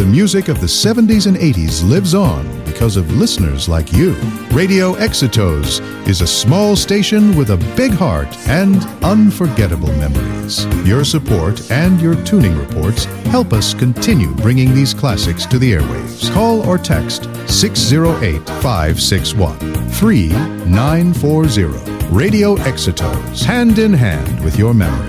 The music of the 70s and 80s lives on because of listeners like you. Radio Exitos is a small station with a big heart and unforgettable memories. Your support and your tuning reports help us continue bringing these classics to the airwaves. Call or text 608-561-3940. Radio Exitos, hand in hand with your memory.